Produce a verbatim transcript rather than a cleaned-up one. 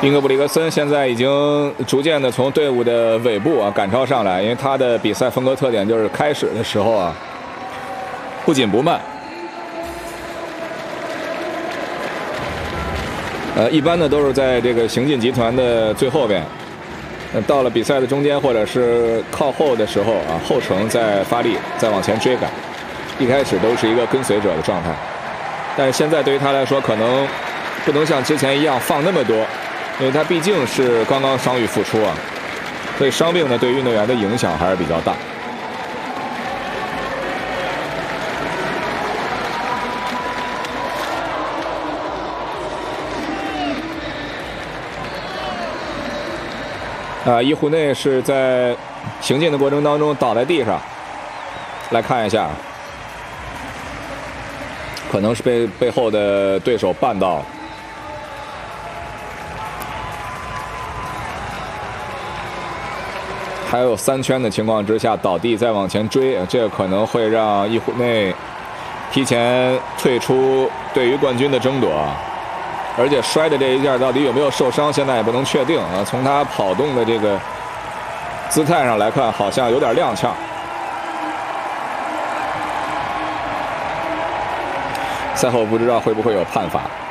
宾格布里格森现在已经逐渐的从队伍的尾部啊赶超上来，因为他的比赛风格特点就是开始的时候啊不紧不慢，呃，一般呢都是在这个行进集团的最后边，呃，到了比赛的中间或者是靠后的时候啊，后程再发力，再往前追赶，一开始都是一个跟随者的状态，但是现在对于他来说，可能不能像之前一样放那么多。因为他毕竟是刚刚伤愈复出啊，所以伤病呢对运动员的影响还是比较大。啊，伊胡内是在行进的过程当中倒在地上，来看一下，可能是被背后的对手绊到了。还有三圈的情况之下倒地再往前追，这个可能会让伊胡内提前退出对于冠军的争夺，而且摔的这一下到底有没有受伤，现在也不能确定啊。从他跑动的这个姿态上来看，好像有点踉跄。赛后不知道会不会有判罚。